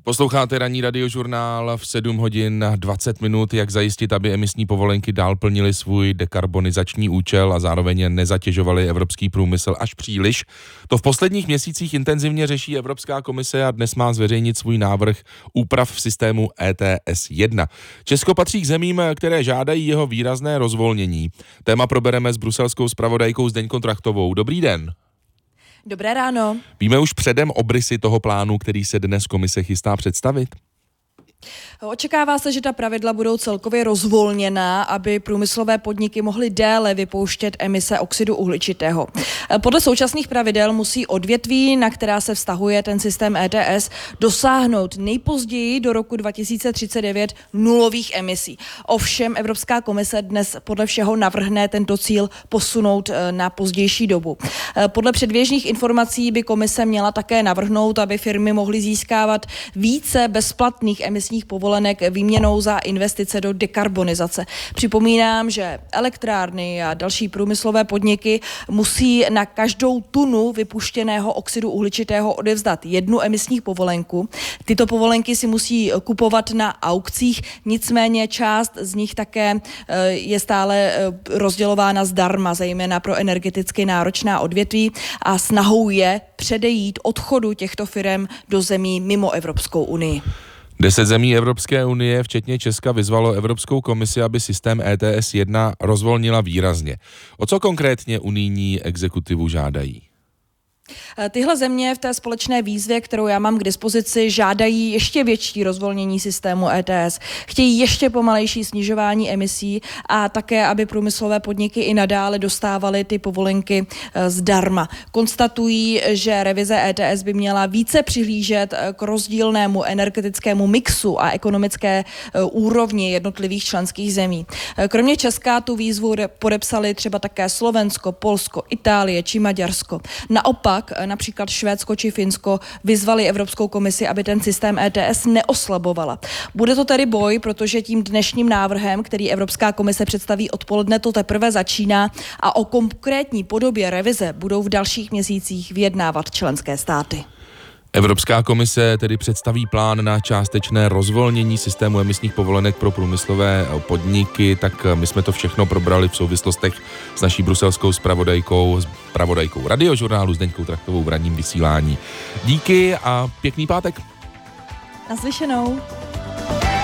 Posloucháte ranní radiožurnál v 7 hodin 20 minut, jak zajistit, aby emisní povolenky dál plnily svůj dekarbonizační účel a zároveň nezatěžovaly evropský průmysl až příliš. To v posledních měsících intenzivně řeší Evropská komise a dnes má zveřejnit svůj návrh úprav v systému ETS 1. Česko patří k zemím, které žádají jeho výrazné rozvolnění. Téma probereme s bruselskou zpravodajkou Zdeňkou Trachtovou. Dobrý den. Dobré ráno. Víme už předem obrysy toho plánu, který se dnes komise chystá představit? Očekává se, že ta pravidla budou celkově rozvolněná, aby průmyslové podniky mohly déle vypouštět emise oxidu uhličitého. Podle současných pravidel musí odvětví, na která se vztahuje ten systém ETS, dosáhnout nejpozději do roku 2039 nulových emisí. Ovšem Evropská komise dnes podle všeho navrhne tento cíl posunout na pozdější dobu. Podle předběžných informací by komise měla také navrhnout, aby firmy mohly získávat více bezplatných emisních povolenek výměnou za investice do dekarbonizace. Připomínám, že elektrárny a další průmyslové podniky musí na každou tunu vypuštěného oxidu uhličitého odevzdat 1 emisní povolenku. Tyto povolenky si musí kupovat na aukcích, nicméně část z nich také je stále rozdělována zdarma, zejména pro energeticky náročná odvětví, a snahou je předejít odchodu těchto firem do zemí mimo Evropskou unii. 10 zemí Evropské unie, včetně Česka, vyzvalo Evropskou komisi, aby systém ETS 1 rozvolnila výrazně. O co konkrétně unijní exekutivu žádají? Tyhle země v té společné výzvě, kterou já mám k dispozici, žádají ještě větší rozvolnění systému ETS. Chtějí ještě pomalejší snižování emisí a také, aby průmyslové podniky i nadále dostávaly ty povolenky zdarma. Konstatují, že revize ETS by měla více přihlížet k rozdílnému energetickému mixu a ekonomické úrovni jednotlivých členských zemí. Kromě Česka tu výzvu podepsali třeba také Slovensko, Polsko, Itálie či Maďarsko. Naopak například Švédsko či Finsko vyzvali Evropskou komisi, aby ten systém ETS neoslabovala. Bude to tedy boj, protože tím dnešním návrhem, který Evropská komise představí odpoledne, to teprve začíná a o konkrétní podobě revize budou v dalších měsících vyjednávat členské státy. Evropská komise tedy představí plán na částečné rozvolnění systému emisních povolenek pro průmyslové podniky, tak my jsme to všechno probrali v souvislostech s naší bruselskou zpravodajkou radiožurnálu Zdeňkou Trachtovou v ranním vysílání. Díky a pěkný pátek. Naslyšenou.